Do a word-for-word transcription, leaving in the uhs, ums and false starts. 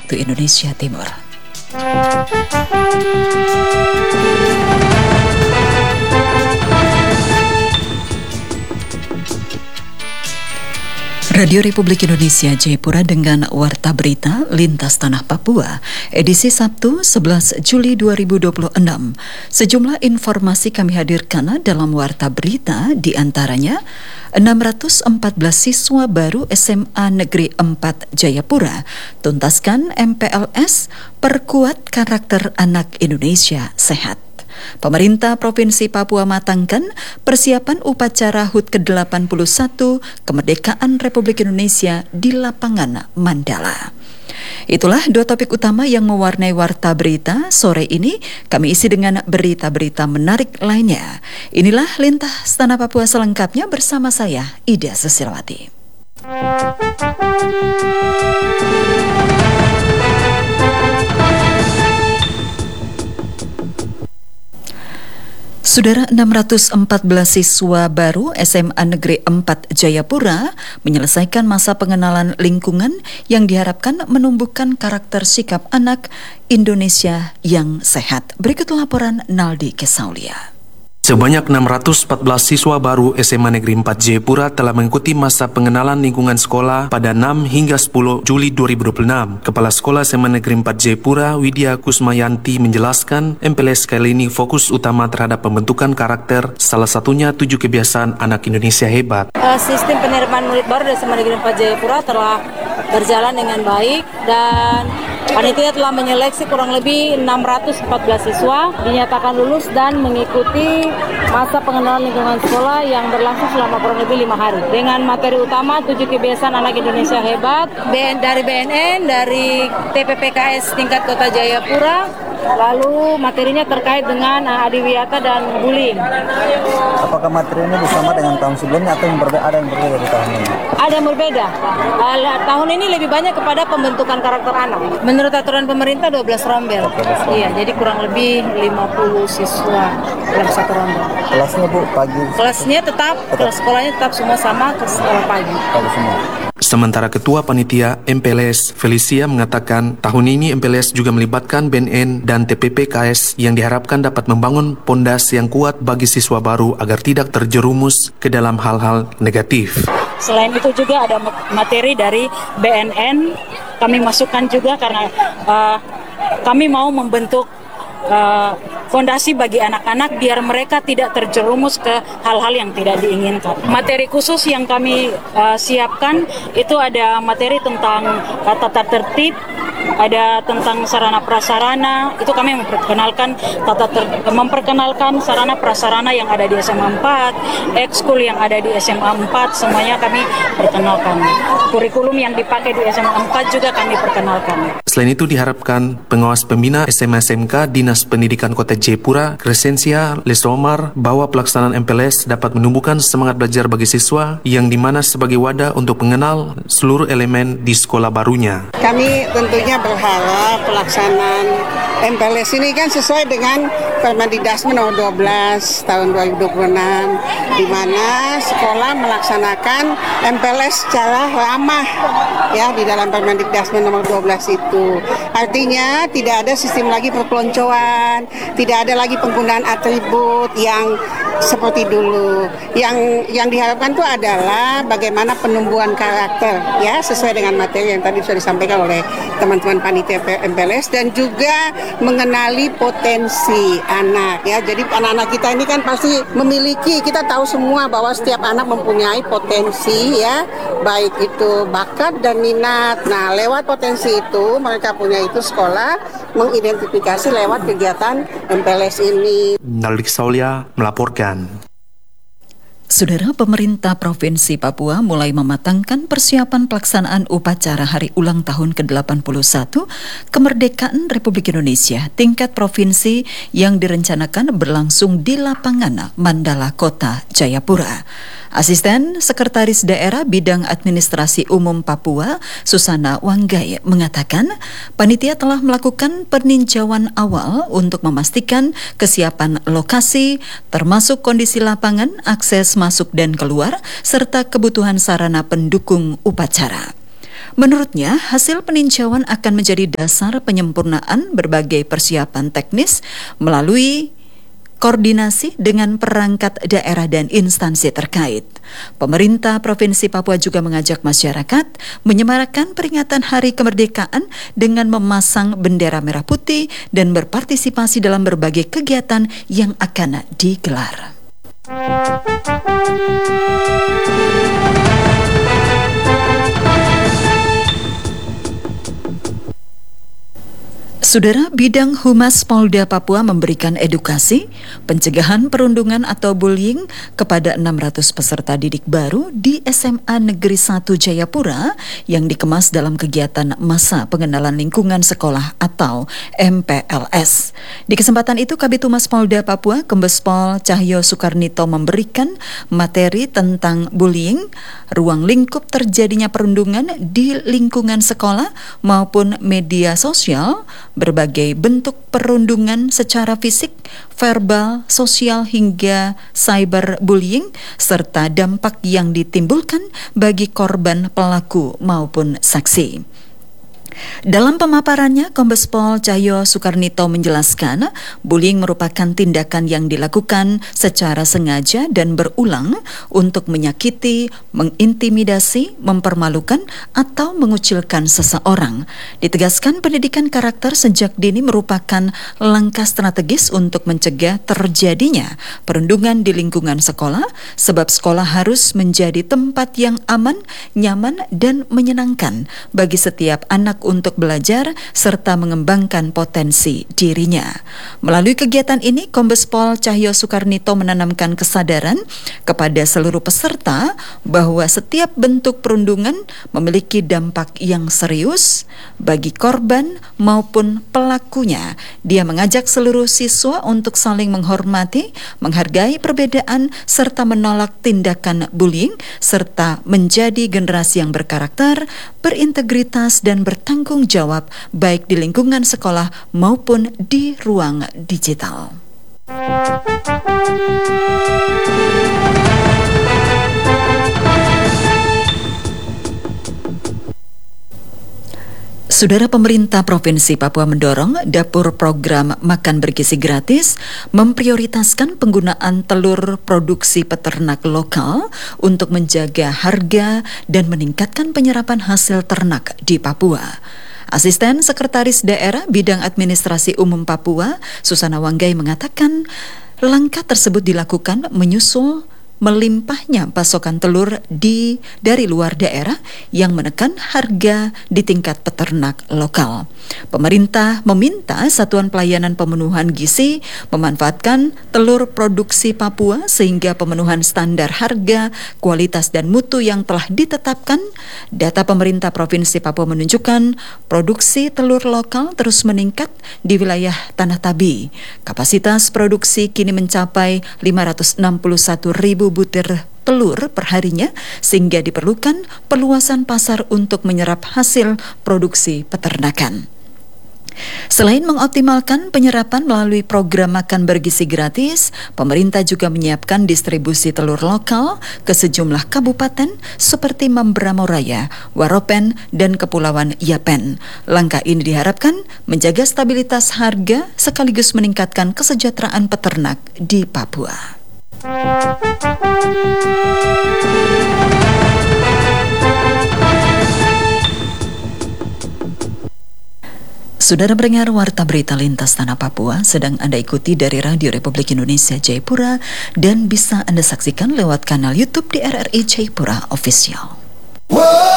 waktu Indonesia Timur. Radio Republik Indonesia Jayapura dengan Warta Berita Lintas Tanah Papua, edisi Sabtu sebelas Juli dua ribu dua puluh enam. Sejumlah informasi kami hadirkan dalam Warta Berita, di antaranya enam ratus empat belas siswa baru S M A Negeri empat Jayapura tuntaskan M P L S, perkuat karakter anak Indonesia sehat. Pemerintah Provinsi Papua matangkan persiapan upacara H U T ke delapan puluh satu Kemerdekaan Republik Indonesia di lapangan Mandala. Itulah dua topik utama yang mewarnai Warta Berita sore ini. Kami isi dengan berita-berita menarik lainnya. Inilah Lintas Tanah Papua selengkapnya bersama saya, Ida Susilawati. Saudara, enam ratus empat belas siswa baru S M A Negeri empat Jayapura menyelesaikan masa pengenalan lingkungan yang diharapkan menumbuhkan karakter sikap anak Indonesia yang sehat. Berikut laporan Naldi Kesaulia. Sebanyak enam ratus empat belas siswa baru S M A Negeri empat Jayapura telah mengikuti masa pengenalan lingkungan sekolah pada enam hingga sepuluh Juli dua ribu dua puluh enam. Kepala Sekolah S M A Negeri empat Jayapura, Widya Kusmayanti, menjelaskan M P L S kali ini fokus utama terhadap pembentukan karakter, salah satunya tujuh kebiasaan anak Indonesia hebat. Uh, sistem penerimaan murid baru di S M A Negeri empat Jayapura telah berjalan dengan baik dan panitia telah menyeleksi kurang lebih enam ratus empat belas siswa dinyatakan lulus dan mengikuti masa pengenalan lingkungan sekolah yang berlangsung selama kurang lebih lima hari dengan materi utama tujuh kebiasaan anak Indonesia hebat dari B N N, dari T P P K S tingkat Kota Jayapura, lalu materinya terkait dengan adiwiyata dan bullying. Apakah materi ini bersama dengan tahun sebelumnya atau yang berbeda, ada yang berbeda di tahun ini? Ada yang berbeda. Uh, tahun ini lebih banyak kepada pembentukan karakter anak. Menurut aturan pemerintah dua belas rombel. Iya, jadi kurang lebih lima puluh siswa dalam satu rombel. Kelasnya Bu, pagi? Kelasnya tetap, tetap. Kelas sekolahnya tetap semua sama, ke sekolah pagi. Pagi semua. Sementara Ketua Panitia M P L S Felicia mengatakan tahun ini M P L S juga melibatkan B N N dan T P P K S yang diharapkan dapat membangun pondasi yang kuat bagi siswa baru agar tidak terjerumus ke dalam hal-hal negatif. Selain itu juga ada materi dari B N N kami masukkan juga karena uh, kami mau membentuk Uh, fondasi bagi anak-anak biar mereka tidak terjerumus ke hal-hal yang tidak diinginkan. Materi khusus yang kami uh, siapkan itu ada materi tentang uh, tata tertib, ada tentang sarana prasarana. Itu kami memperkenalkan tata ter- memperkenalkan sarana prasarana yang ada di S M A empat, ekskul yang ada di S M A empat, semuanya kami perkenalkan. Kurikulum yang dipakai di S M A empat juga kami perkenalkan. Selain itu diharapkan pengawas pembina S M A S M K Dinas Pendidikan Kota Jayapura, Crescencia Lesomar, bahwa pelaksanaan M P L S dapat menumbuhkan semangat belajar bagi siswa yang dimana sebagai wadah untuk mengenal seluruh elemen di sekolah barunya. Kami tentunya berharap pelaksanaan M P L S ini kan sesuai dengan Permendikbud nomor dua belas tahun dua ribu dua puluh enam, di mana sekolah melaksanakan M P L S secara ramah ya di dalam Permendikbud nomor dua belas itu. Artinya tidak ada sistem lagi perpeloncoan, tidak ada lagi penggunaan atribut yang seperti dulu. Yang yang diharapkan itu adalah bagaimana penumbuhan karakter ya sesuai dengan materi yang tadi sudah disampaikan oleh teman-teman panitia M P L S dan juga mengenali potensi anak ya. Jadi anak-anak kita ini kan pasti memiliki, kita tahu semua bahwa setiap anak mempunyai potensi ya, baik itu bakat dan minat. Nah, lewat potensi itu mereka punya itu sekolah mengidentifikasi lewat kegiatan M P L S ini. Naldi Kesaulia melaporkan. Saudara, pemerintah Provinsi Papua mulai mematangkan persiapan pelaksanaan upacara Hari Ulang Tahun ke delapan puluh satu Kemerdekaan Republik Indonesia tingkat provinsi yang direncanakan berlangsung di lapangan Mandala Kota Jayapura. Asisten Sekretaris Daerah Bidang Administrasi Umum Papua, Susana Wanggai, mengatakan panitia telah melakukan peninjauan awal untuk memastikan kesiapan lokasi, termasuk kondisi lapangan, akses masuk dan keluar, serta kebutuhan sarana pendukung upacara. Menurutnya, hasil peninjauan akan menjadi dasar penyempurnaan berbagai persiapan teknis melalui koordinasi dengan perangkat daerah dan instansi terkait. Pemerintah Provinsi Papua juga mengajak masyarakat menyemarakan peringatan Hari Kemerdekaan dengan memasang bendera merah putih dan berpartisipasi dalam berbagai kegiatan yang akan digelar. Saudara, Bidang Humas Polda Papua memberikan edukasi pencegahan perundungan atau bullying kepada enam ratus peserta didik baru di S M A Negeri satu Jayapura yang dikemas dalam kegiatan Masa Pengenalan Lingkungan Sekolah atau M P L S. Di kesempatan itu, Kabid Humas Polda Papua, Kombes Pol Cahyo Sukarnito memberikan materi tentang bullying, ruang lingkup terjadinya perundungan di lingkungan sekolah maupun media sosial, berbagai bentuk perundungan secara fisik, verbal, sosial hingga cyberbullying, serta dampak yang ditimbulkan bagi korban, pelaku maupun saksi. Dalam pemaparannya, Kombes Pol Cahyo Sukarnito menjelaskan, bullying merupakan tindakan yang dilakukan secara sengaja dan berulang untuk menyakiti, mengintimidasi, mempermalukan, atau mengucilkan seseorang. Ditegaskan, pendidikan karakter sejak dini merupakan langkah strategis untuk mencegah terjadinya perundungan di lingkungan sekolah, sebab sekolah harus menjadi tempat yang aman, nyaman, dan menyenangkan bagi setiap anak untuk belajar serta mengembangkan potensi dirinya. Melalui kegiatan ini, Kombes Pol Cahyo Sukarnito menanamkan kesadaran kepada seluruh peserta bahwa setiap bentuk perundungan memiliki dampak yang serius bagi korban maupun pelakunya. Dia mengajak seluruh siswa untuk saling menghormati, menghargai perbedaan, serta menolak tindakan bullying, serta menjadi generasi yang berkarakter, berintegritas, dan bertanggung jawab baik di lingkungan sekolah maupun di ruang digital. Saudara, pemerintah Provinsi Papua mendorong dapur program makan bergizi gratis memprioritaskan penggunaan telur produksi peternak lokal untuk menjaga harga dan meningkatkan penyerapan hasil ternak di Papua. Asisten Sekretaris Daerah Bidang Administrasi Umum Papua, Susana Wanggai, mengatakan langkah tersebut dilakukan menyusul melimpahnya pasokan telur di dari luar daerah yang menekan harga di tingkat peternak lokal. Pemerintah meminta Satuan Pelayanan Pemenuhan Gizi memanfaatkan telur produksi Papua sehingga pemenuhan standar harga, kualitas, dan mutu yang telah ditetapkan. Data pemerintah Provinsi Papua menunjukkan produksi telur lokal terus meningkat di wilayah Tanah Tabi. Kapasitas produksi kini mencapai lima ratus enam puluh satu ribu butir telur perharinya, sehingga diperlukan perluasan pasar untuk menyerap hasil produksi peternakan. Selain mengoptimalkan penyerapan melalui program makan bergizi gratis, pemerintah juga menyiapkan distribusi telur lokal ke sejumlah kabupaten seperti Mamberamo Raya, Waropen, dan Kepulauan Yapen. Langkah ini diharapkan menjaga stabilitas harga sekaligus meningkatkan kesejahteraan peternak di Papua. Saudara pendengar, Warta Berita Lintas Tanah Papua sedang Anda ikuti dari Radio Republik Indonesia Jayapura dan bisa Anda saksikan lewat kanal YouTube di R R I Jayapura Official.